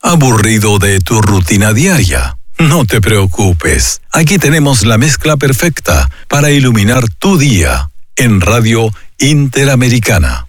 ¿Aburrido de tu rutina diaria? No te preocupes, aquí tenemos la mezcla perfecta para iluminar tu día en Radio Interamericana.